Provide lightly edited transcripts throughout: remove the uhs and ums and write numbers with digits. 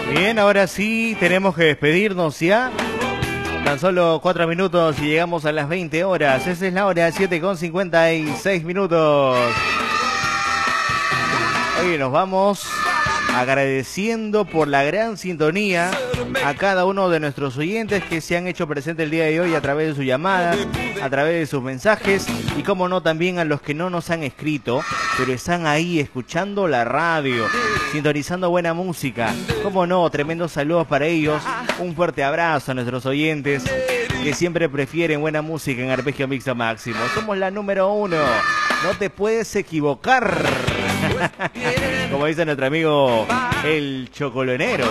Bien, ahora sí tenemos que despedirnos ya. Tan solo 4 minutos y llegamos a las 20 horas. Esa es la hora, 7:56 minutos. Hoy nos vamos agradeciendo por la gran sintonía a cada uno de nuestros oyentes que se han hecho presente el día de hoy a través de su llamada, a través de sus mensajes y como no también a los que no nos han escrito, pero están ahí escuchando la radio, sintonizando buena música. Como no, tremendos saludos para ellos, un fuerte abrazo a nuestros oyentes que siempre prefieren buena música en Arpegio Mixto Máximo. Somos la número 1, no te puedes equivocar. Como dice nuestro amigo el chocolonero.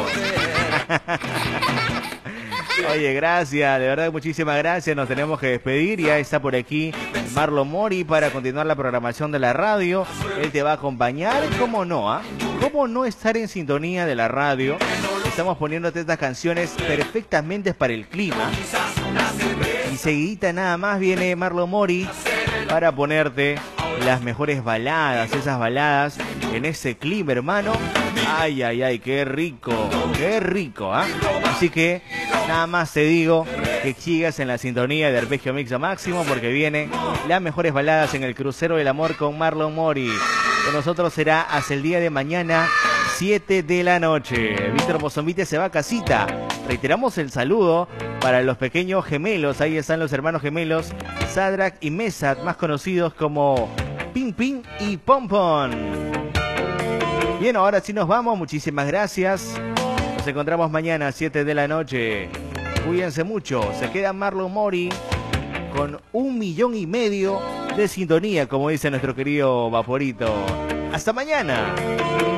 Oye, gracias, de verdad muchísimas gracias. Nos tenemos que despedir. Ya está por aquí Marlon Mori para continuar la programación de la radio. Él te va a acompañar, ¿cómo no? ¿Cómo no estar en sintonía de la radio? Estamos poniéndote estas canciones perfectamente para el clima. Y seguidita nada más viene Marlon Mori para ponerte las mejores baladas, esas baladas en ese clima, hermano. Ay, ay, ay, qué rico, ¿ah? Así que nada más te digo que sigas en la sintonía de Arpegio Mixto Máximo porque vienen las mejores baladas en el crucero del amor con Marlon Mori. Con nosotros será hasta el día de mañana, 7 de la noche. Víctor Bozombite se va a casita. Reiteramos el saludo para los pequeños gemelos. Ahí están los hermanos gemelos Sadrak y Mesat, más conocidos como Pin Pin y Pompon. Bien, ahora sí nos vamos. Muchísimas gracias. Nos encontramos mañana a 7 de la noche. Cuídense mucho. Se queda Marlon Mori con 1,5 millones de sintonía, como dice nuestro querido Vaporito. Hasta mañana.